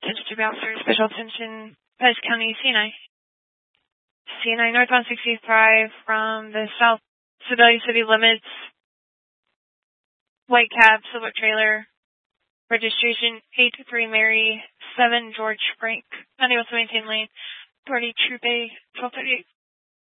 District Officer, Special Attention, Pettis County, CNI. CNI northbound 65 from the south Sedalia city limits. White cab, silver trailer. Registration 8-3 Mary, 7 George Frank. Unable to maintain lane. Party Troop A, 1238.